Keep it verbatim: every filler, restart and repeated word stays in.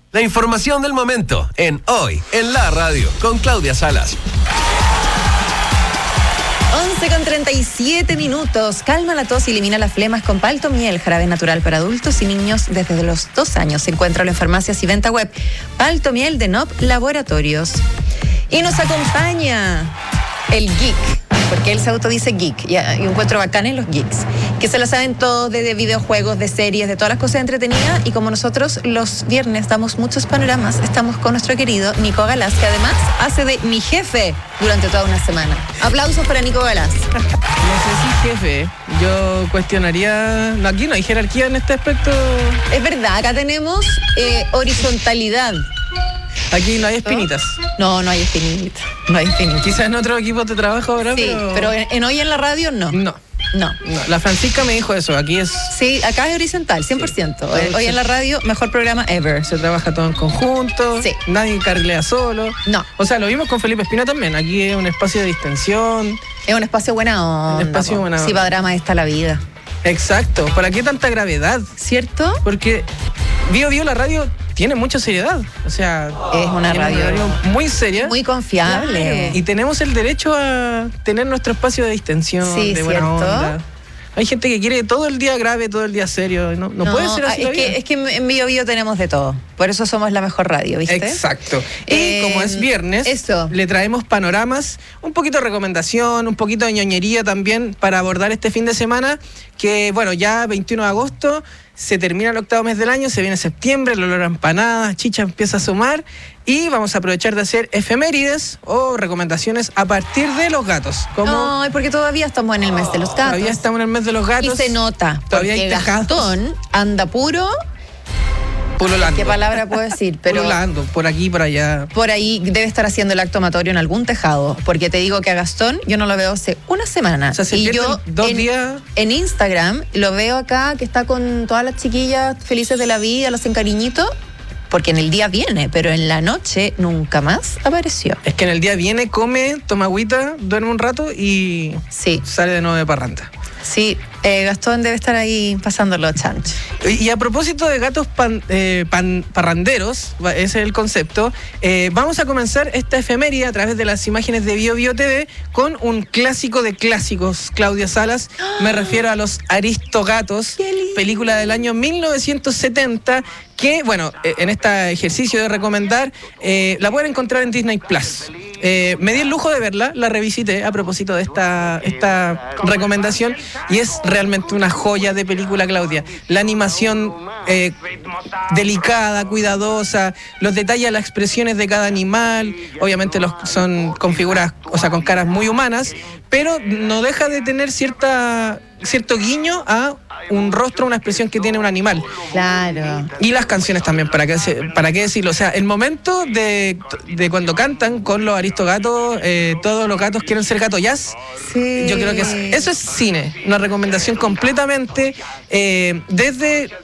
La información del momento en Hoy en la Radio con Claudia Salas. once con treinta y siete minutos. Calma la tos y elimina las flemas con Palto Miel, jarabe natural para adultos y niños desde los dos años. Se encuentra en farmacias y venta web. Palto Miel de N O P Laboratorios. Y nos acompaña el geek, porque él se autodice geek, y, y encuentro bacán en los geeks, que se lo saben todos de, de videojuegos, de series, de todas las cosas entretenidas, y como nosotros los viernes damos muchos panoramas, estamos con nuestro querido Nico Galás, que además hace de mi jefe durante toda una semana. Aplausos para Nico Galás. No sé si jefe, yo cuestionaría, no, aquí no hay jerarquía en este aspecto. Es verdad, acá tenemos eh, horizontalidad. Aquí no hay espinitas. No, no hay espinitas. No hay espinitas. Quizás en otro equipo de trabajo ahora, sí, pero... pero en, en Hoy en la Radio no. No. No. No. La Francisca me dijo eso, aquí es... Sí, acá es horizontal, cien por ciento. Sí. Hoy, hoy en la radio, mejor programa ever. Se trabaja todo en conjunto, sí. Nadie carrilea solo. No. O sea, lo vimos con Felipe Espina también. Aquí es un espacio de distensión. Es un espacio buena onda. Un espacio po. buena onda. Sí, para drama está la vida. Exacto. ¿Para qué tanta gravedad? ¿Cierto? Porque Bio Bio la radio tiene mucha seriedad. O sea, es una tiene radio, una radio muy seria. Muy confiable. Claro. Y tenemos el derecho a tener nuestro espacio de distensión, sí, de buena ¿cierto? onda. Hay gente que quiere todo el día grave, todo el día serio. No, no, no puede ser así. Es la vida. que, es que en Bio Bio tenemos de todo. Por eso somos la mejor radio, ¿viste? Exacto. Y eh, como es viernes, eso. le traemos panoramas, un poquito de recomendación, un poquito de ñoñería también para abordar este fin de semana. Que bueno, ya veintiuno de agosto se termina el octavo mes del año, se viene septiembre, el olor a empanadas, chicha empieza a sumar. Y vamos a aprovechar de hacer efemérides o recomendaciones a partir de los gatos. Como... No, porque todavía estamos en el mes de los gatos. Todavía estamos en el mes de los gatos. Y se nota. Todavía hay tejados. Gastón anda puro. Pululando. ¿Qué palabra puedo decir? Pero Pululando, por aquí, por allá. Por ahí debe estar haciendo el acto amatorio en algún tejado. Porque te digo que a Gastón yo no lo veo hace una semana. O sea, se y yo dos en, días. En Instagram lo veo acá que está con todas las chiquillas felices de la vida, los hacen cariñito. Porque en el día viene, pero en la noche nunca más apareció. Es que en el día viene, come, toma agüita, duerme un rato y sí. Sale de nuevo de parranda. Sí, eh, Gastón debe estar ahí pasándolo chancho. Y, y a propósito de gatos pan, eh, pan, parranderos, ese es el concepto, eh, vamos a comenzar esta efeméride a través de las imágenes de Bio Bio T V con un clásico de clásicos, Claudia Salas. ¡Oh! Me refiero a los Aristogatos, película del año mil novecientos setenta, que, bueno, en este ejercicio de recomendar, eh, la pueden encontrar en Disney Plus. Eh, me di el lujo de verla, la revisité a propósito de esta, esta recomendación y es realmente una joya de película, Claudia. La animación eh, delicada, cuidadosa, los detalles, las expresiones de cada animal, obviamente los, son con figuras, o sea, con caras muy humanas, pero no deja de tener cierta, cierto guiño a un rostro, una expresión que tiene un animal. Claro. Y las canciones también, ¿para qué, para qué decirlo? O sea, el momento de, de cuando cantan con los Aristogatos, eh, todos los gatos quieren ser gato jazz. Sí. Yo creo que es, eso es cine, una recomendación completamente eh, desde